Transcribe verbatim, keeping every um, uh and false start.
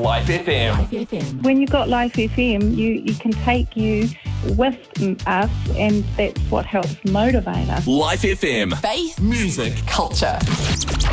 Life F M. Life F M. When you've got Life F M, you, you can take you with us, and that's what helps motivate us. Life F M. Faith, Music. culture.